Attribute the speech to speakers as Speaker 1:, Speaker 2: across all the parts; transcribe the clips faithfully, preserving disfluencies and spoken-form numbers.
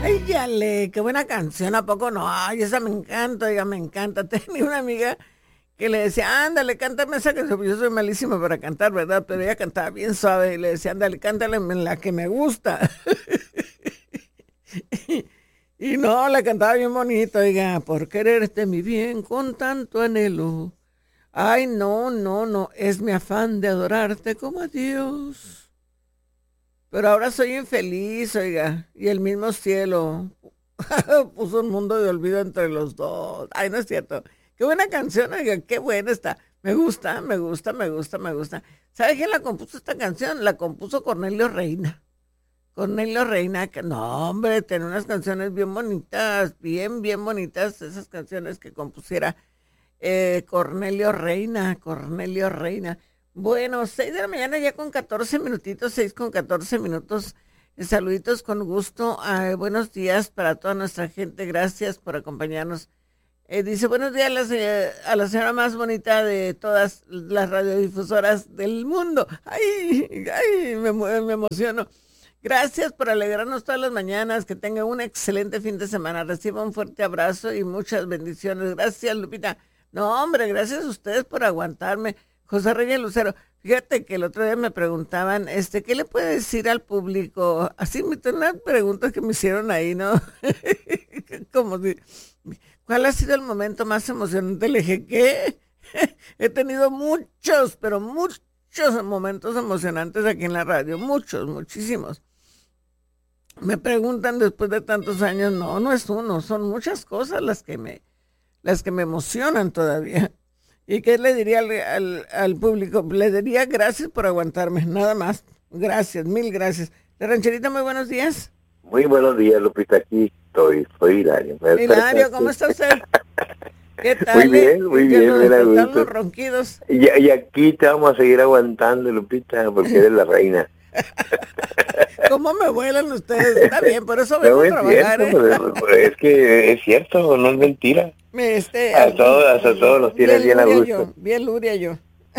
Speaker 1: Ay, yale, qué buena canción, ¿a poco no? Ay, esa me encanta, oiga, me encanta. Tenía una amiga que le decía, ándale, cántame esa canción. Yo soy malísima para cantar, ¿verdad? Pero ella cantaba bien suave y le decía, ándale, cántale en la que me gusta. y, y no, la cantaba bien bonito, oiga, por quererte mi bien con tanto anhelo. Ay, no, no, no, es mi afán de adorarte como a Dios. Pero ahora soy infeliz, oiga, y el mismo cielo puso un mundo de olvido entre los dos. Ay, no es cierto. Qué buena canción, oiga, qué buena está. Me gusta, me gusta, me gusta, me gusta. ¿Sabe quién la compuso esta canción? La compuso Cornelio Reina. Cornelio Reina, que no, hombre, tiene unas canciones bien bonitas, bien, bien bonitas, esas canciones que compusiera eh, Cornelio Reina, Cornelio Reina. Bueno, seis de la mañana ya con catorce minutitos, seis con catorce minutos. Eh, saluditos con gusto. Eh, buenos días para toda nuestra gente. Gracias por acompañarnos. Eh, dice, buenos días a la, se- a la señora más bonita de todas las radiodifusoras del mundo. Ay, ay, me, mu- me emociono. Gracias por alegrarnos todas las mañanas. Que tenga un excelente fin de semana. Reciba un fuerte abrazo y muchas bendiciones. Gracias, Lupita. No, hombre, gracias a ustedes por aguantarme. José Reyes Lucero, fíjate que el otro día me preguntaban, este, ¿qué le puede decir al público? Así me unas preguntas que me hicieron ahí, ¿no? Como si, ¿cuál ha sido el momento más emocionante? Le dije, ¿qué? He tenido muchos, pero muchos momentos emocionantes aquí en la radio, muchos, muchísimos. Me preguntan después de tantos años, no, no es uno, son muchas cosas las que me, las que me emocionan todavía. ¿Y qué le diría al, al, al público? Le diría gracias por aguantarme, nada más. Gracias, mil gracias. La rancherita, muy buenos días.
Speaker 2: Muy buenos días, Lupita, aquí estoy, soy Hilario. ¿Me
Speaker 1: Hilario, ¿cómo está usted? ¿Qué tal?
Speaker 2: Muy bien, muy
Speaker 1: Ya
Speaker 2: bien,
Speaker 1: nos
Speaker 2: bien a
Speaker 1: despertaron
Speaker 2: gusto.
Speaker 1: los ronquidos.
Speaker 2: Y, y aquí te vamos a seguir aguantando, Lupita, porque eres la reina.
Speaker 1: ¿Cómo me vuelan ustedes? Está bien, por eso
Speaker 2: No
Speaker 1: vengo a
Speaker 2: es
Speaker 1: trabajar,
Speaker 2: cierto,
Speaker 1: ¿eh?
Speaker 2: pero- pero es que es cierto, no es mentira.
Speaker 1: Este,
Speaker 2: A todos, a todos los tienes bien a
Speaker 1: luria
Speaker 2: gusto.
Speaker 1: yo, bien luria yo.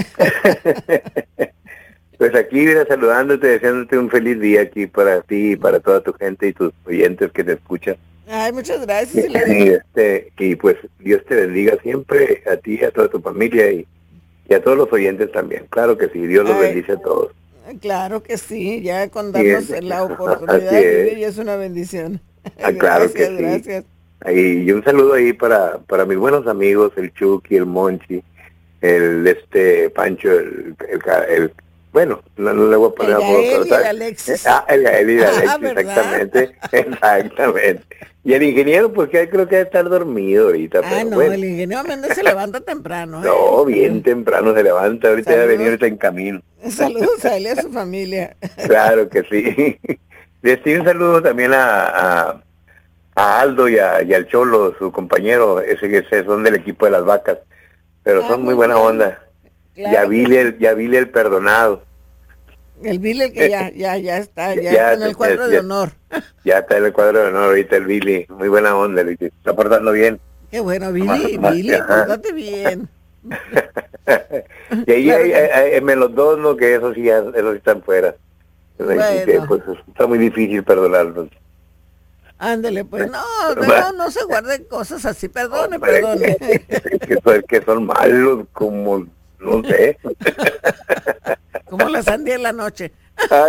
Speaker 2: Pues aquí, mira, saludándote, deseándote un feliz día aquí para ti y para toda tu gente y tus oyentes que te escuchan.
Speaker 1: Ay, muchas gracias,
Speaker 2: Y,
Speaker 1: Hilario.
Speaker 2: este, y pues Dios te bendiga siempre, a ti, a toda tu familia y, y a todos los oyentes también. Claro que sí, Dios los
Speaker 1: Ay,
Speaker 2: bendice a todos.
Speaker 1: claro que sí, ya con
Speaker 2: Y
Speaker 1: darnos
Speaker 2: es-
Speaker 1: la
Speaker 2: así
Speaker 1: oportunidad de
Speaker 2: es.
Speaker 1: vivir ya es una bendición.
Speaker 2: Ah, claro que
Speaker 1: Gracias,
Speaker 2: sí.
Speaker 1: gracias.
Speaker 2: Ahí, y un saludo ahí para, para mis buenos amigos, el Chucky, el Monchi, el este Pancho, el, el, ca- el- bueno, no, no le voy a
Speaker 1: El
Speaker 2: poner apodo, pero
Speaker 1: Gael y el
Speaker 2: ¿sabes?
Speaker 1: Alexis.
Speaker 2: Ah, el Gael y el
Speaker 1: Ah,
Speaker 2: Alexis,
Speaker 1: ¿verdad?
Speaker 2: exactamente, exactamente. Y el ingeniero, pues que creo que debe estar dormido ahorita,
Speaker 1: Ah,
Speaker 2: pero
Speaker 1: no,
Speaker 2: bueno.
Speaker 1: el ingeniero Méndez se levanta temprano, ¿eh?
Speaker 2: No, bien temprano se levanta, ahorita ya venir
Speaker 1: Saludos,
Speaker 2: ahorita en camino.
Speaker 1: saludos a él y a su familia.
Speaker 2: Claro que sí. Les doy un saludo también a, a, a Aldo y, a, y al Cholo, su compañero, ese que ese son del equipo de las vacas, pero
Speaker 1: Ah,
Speaker 2: son muy
Speaker 1: muy
Speaker 2: buena
Speaker 1: bien.
Speaker 2: onda.
Speaker 1: Claro
Speaker 2: Ya
Speaker 1: que
Speaker 2: vile el, ya vile el perdonado.
Speaker 1: El Billy que ya, ya, ya está, ya,
Speaker 2: Ya,
Speaker 1: está en el
Speaker 2: ya,
Speaker 1: cuadro de
Speaker 2: ya.
Speaker 1: honor.
Speaker 2: Ya está en el cuadro de honor ahorita el Billy, muy buena onda, el Billy, está portando bien.
Speaker 1: Qué bueno, Billy,
Speaker 2: Ajá.
Speaker 1: Billy, pórtate bien.
Speaker 2: Y ahí
Speaker 1: Claro
Speaker 2: hay,
Speaker 1: que-
Speaker 2: hay, hay- en los dos, no, que esos sí, ya- esos sí están fuera. Y que,
Speaker 1: Bueno.
Speaker 2: pues está muy difícil perdonarlos.
Speaker 1: Ándele, pues no, no, no se guarden cosas así, perdone,
Speaker 2: Hombre,
Speaker 1: perdone.
Speaker 2: que, que son, que son malos, como, no sé.
Speaker 1: Como la sandía en la noche.
Speaker 2: Ah,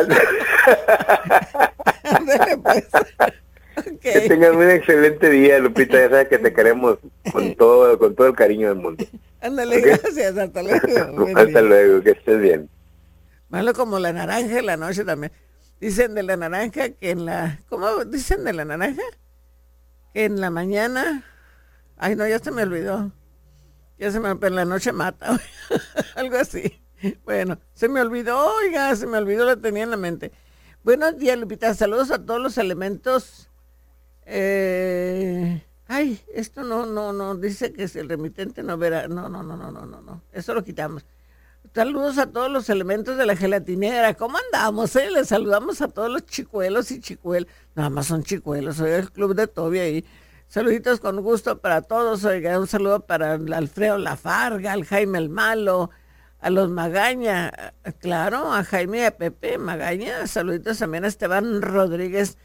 Speaker 1: Ándele, pues.
Speaker 2: Que
Speaker 1: Ok.
Speaker 2: tengan un excelente día, Lupita, ya sabes que te queremos con todo, con todo el cariño del mundo.
Speaker 1: Ándale,
Speaker 2: Ok.
Speaker 1: gracias, hasta luego. Buen
Speaker 2: Hasta
Speaker 1: día.
Speaker 2: luego, que estés bien.
Speaker 1: Malo como la naranja en la noche también. Dicen de la naranja que en la... ¿Cómo dicen de la naranja? Que en la mañana... Ay, no, ya se me olvidó. Ya se me... Pero en la noche mata. Algo así. Bueno, se me olvidó, oiga, se me olvidó, lo tenía en la mente. Buenos días, Lupita. Saludos a todos los elementos. Eh... Ay, esto no, no, no. Dice que si el remitente no verá... No, no, no, no, no, no, no. Eso lo quitamos. Saludos a todos los elementos de la gelatinera. ¿Cómo andamos? Eh? Les saludamos a todos los chicuelos y chicuelos. Nada más son chicuelos. Soy el club de Toby ahí. Saluditos con gusto para todos. Oiga, un saludo para el Alfredo Lafarga, al Jaime el Malo, a los Magaña. Claro, a Jaime y a Pepe Magaña. Saluditos también a Esteban Rodríguez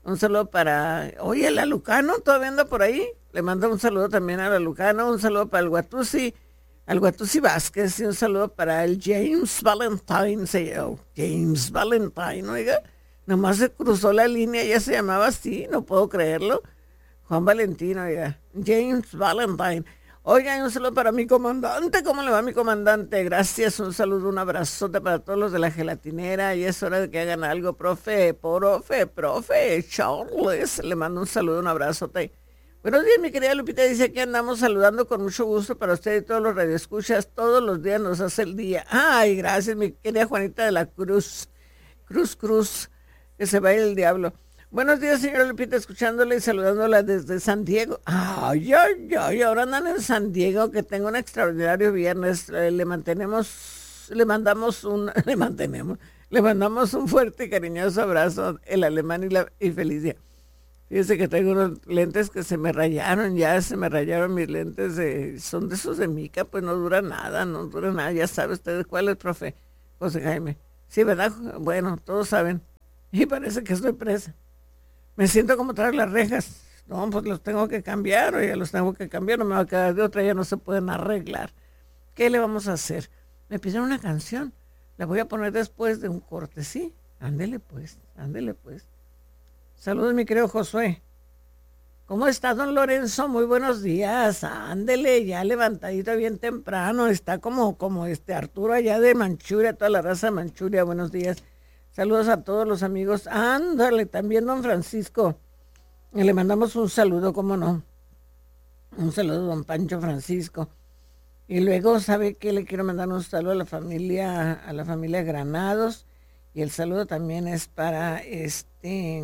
Speaker 1: Un saludo para, oye, el Alucano, todavía anda por ahí. Le mando un saludo también al Alucano, un saludo para el Guatusi, al Guatusi Vázquez, y un saludo para el James Valentine, se oh, James Valentine, oiga, nomás se cruzó la línea, ya se llamaba así, no puedo creerlo. Juan Valentino, oiga, James Valentine. Oiga, un saludo para mi comandante. ¿Cómo le va mi comandante? Gracias, un saludo, un abrazote para todos los de la gelatinera. Y es hora de que hagan algo, profe, profe, profe, Charles. Le mando un saludo, un abrazote. Buenos días, mi querida Lupita. Dice que andamos saludando con mucho gusto para usted y todos los radioescuchas. Todos los días nos hace el día. Ay, gracias, mi querida Juanita de la Cruz. Cruz, Cruz, que se vaya el diablo. Buenos días, señora Lupita, escuchándola y saludándola desde San Diego. Ay, ay, ay, ahora andan en San Diego, que tengo un extraordinario viernes. Eh, le mantenemos, le mandamos un, le mantenemos, le mandamos un fuerte y cariñoso abrazo, el alemán y, la, y Felicia. Fíjese que tengo unos lentes que se me rayaron, ya se me rayaron mis lentes, de, son de esos de mica, pues no dura nada, no dura nada, ya sabe usted cuál es, profe, José Jaime. Sí, ¿verdad? Bueno, todos saben. Y parece que estoy presa. Me siento como traer las rejas. No, pues los tengo que cambiar, oye, los tengo que cambiar, no me va a quedar de otra, ya no se pueden arreglar. ¿Qué le vamos a hacer? Me pidieron una canción, la voy a poner después de un corte, ¿sí? Ándele pues, ándele pues. Saludos, mi querido Josué. ¿Cómo está, don Lorenzo? Muy buenos días. Ándele, ya levantadito bien temprano. Está como, como este Arturo allá de Manchuria, toda la raza de Manchuria. Buenos días. Saludos a todos los amigos. Ándale, también don Francisco. Le mandamos un saludo, ¿cómo no? Un saludo a don Pancho Francisco. Y luego, ¿sabe qué? Le quiero mandar un saludo a la familia, a la familia Granados. Y el saludo también es para este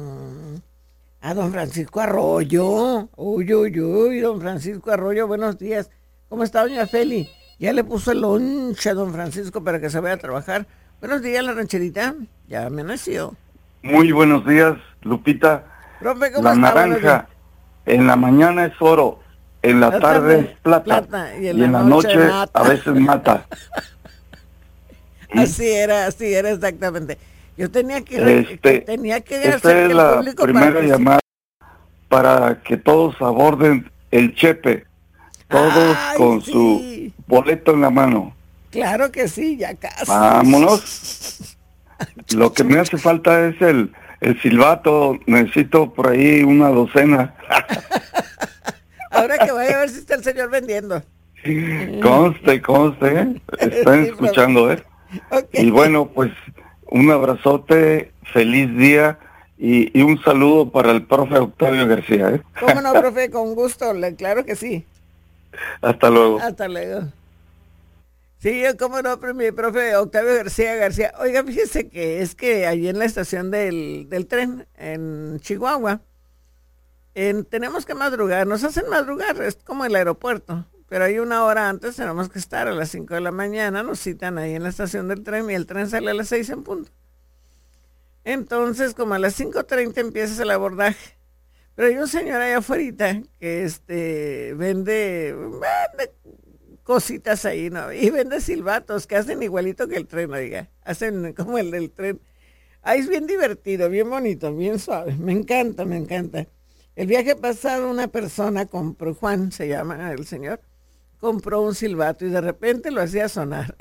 Speaker 1: a don Francisco Arroyo. Uy, uy, uy, don Francisco Arroyo, buenos días. ¿Cómo está doña Feli? Ya le puso el lonche a don Francisco para que se vaya a trabajar. Buenos días, la rancherita. Ya me nació.
Speaker 3: Muy buenos días, Lupita.
Speaker 1: Profe, ¿cómo
Speaker 3: la
Speaker 1: está?
Speaker 3: naranja, en la mañana es oro, en la, la tarde, tarde es plata, plata y en, y la, en la noche, noche a veces mata.
Speaker 1: Así era, así era exactamente. Yo tenía que, este, tenía que
Speaker 3: hacer esta es que el la público primera para llamada para que todos aborden el Chepe, todos Ay, con sí. su boleto en la mano.
Speaker 1: Claro que sí, ya casi.
Speaker 3: Vámonos. Lo que me hace falta es el, el silbato. Necesito por ahí una docena.
Speaker 1: Ahora que vaya a ver si está el señor vendiendo.
Speaker 3: Conste, conste. ¿eh? Están sí, escuchando, ¿eh? Okay. Y bueno, pues un abrazote, feliz día y, y un saludo para el profe Octavio García. ¿eh?
Speaker 1: ¿Cómo no, profe? Con gusto, claro que sí.
Speaker 3: Hasta luego.
Speaker 1: Hasta luego. Sí, cómo no, mi profe Octavio García García. Oiga, fíjese que es que allí en la estación del, del tren, en Chihuahua, en, tenemos que madrugar, nos hacen madrugar, es como el aeropuerto, pero hay una hora antes, tenemos que estar a las cinco de la mañana, nos citan ahí en la estación del tren y el tren sale a las seis en punto. Entonces, como a las cinco treinta empieza el abordaje. Pero hay un señor allá afuera que este, vende... vende cositas ahí, ¿no? Y vende silbatos que hacen igualito que el tren, oiga. Hacen como el del tren. Ahí es bien divertido, bien bonito, bien suave. Me encanta, me encanta. El viaje pasado una persona compró, Juan se llama el señor, compró un silbato y de repente lo hacía sonar.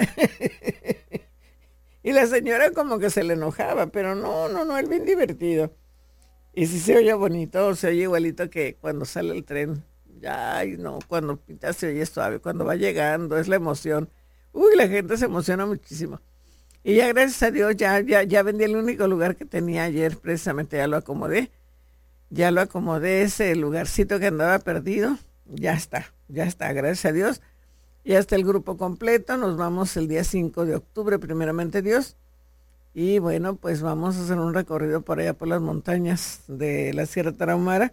Speaker 1: Y la señora como que se le enojaba, pero no, no, no, es bien divertido. Y si se oye bonito, se oye igualito que cuando sale el tren. Ay, no, cuando pita se oye suave, cuando va llegando, es la emoción. Uy, la gente se emociona muchísimo. Y ya gracias a Dios, ya, ya, ya vendí el único lugar que tenía ayer, precisamente ya lo acomodé. Ya lo acomodé, ese lugarcito que andaba perdido, ya está, ya está, gracias a Dios. Ya está el grupo completo, nos vamos el día cinco de octubre, primeramente Dios. Y bueno, pues vamos a hacer un recorrido por allá por las montañas de la Sierra Tarahumara.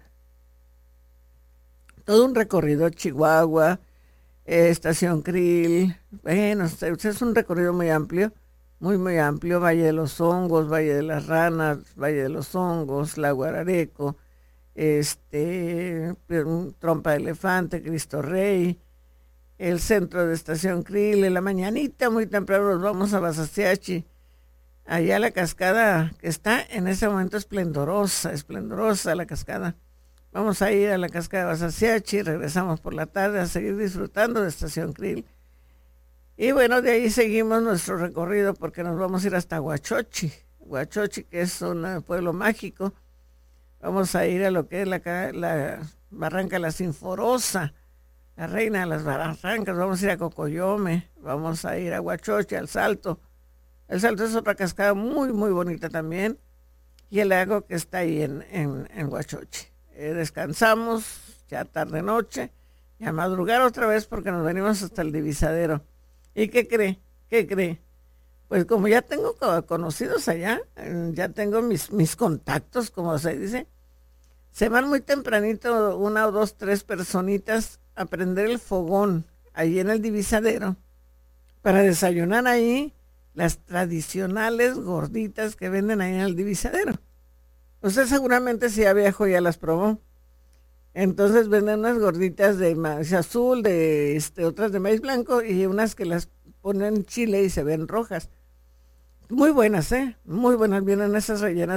Speaker 1: Todo un recorrido, Chihuahua, eh, Estación Krill, bueno, es un recorrido muy amplio, muy, muy amplio, Valle de los Hongos, Valle de las Ranas, Valle de los Hongos, Lago Arareco, este, Trompa de Elefante, Cristo Rey, el centro de Estación Krill, en la mañanita, muy temprano nos vamos a Basasiachi, allá la cascada que está en ese momento esplendorosa, esplendorosa la cascada. Vamos a ir a la cascada de Wasasiachi, regresamos por la tarde a seguir disfrutando de Estación Krill. Y bueno, de ahí seguimos nuestro recorrido porque nos vamos a ir hasta Huachochi, Huachochi, que es un pueblo mágico. Vamos a ir a lo que es la, la Barranca La Sinforosa, la reina de las barrancas. Vamos a ir a Cocoyome, vamos a ir a Huachochi, al Salto. El Salto es otra cascada muy, muy bonita también. Y el lago que está ahí en, en, en Huachochi. Eh, descansamos ya tarde noche y a madrugar otra vez porque nos venimos hasta el Divisadero. ¿Y qué cree? ¿Qué cree? Pues como ya tengo conocidos allá, ya tengo mis, mis contactos, como se dice, se van muy tempranito una o dos, tres personitas a prender el fogón ahí en el Divisadero para desayunar ahí las tradicionales gorditas que venden ahí en el Divisadero. Usted seguramente si ya viajó ya las probó. Entonces venden unas gorditas de maíz azul, de este, otras de maíz blanco y unas que las ponen chile y se ven rojas. Muy buenas, ¿eh? Muy buenas, vienen esas rellenas